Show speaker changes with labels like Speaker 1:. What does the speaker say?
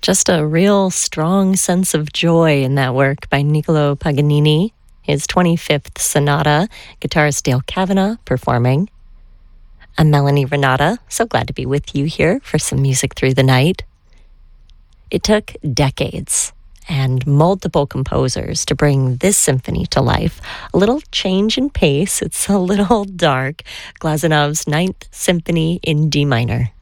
Speaker 1: Just a real strong sense of joy in that work by Niccolo Paganini, his 25th sonata, guitarist Dale Kavanagh performing. I'm Melanie Renata, so glad to be with you here for some music through the night. It took decades and multiple composers to bring this symphony to life. A little change in pace, it's a little dark. Glazunov's Ninth Symphony in D minor.